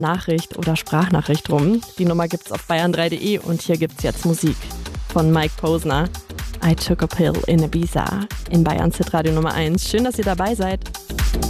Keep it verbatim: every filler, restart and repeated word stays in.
Nachricht oder Sprachnachricht rum. Die Nummer gibt's auf bayern drei punkt de und hier gibt's jetzt Musik von Mike Posner. I took a pill in Ibiza in Bayern Hit Radio Nummer eins. Schön, dass ihr dabei seid.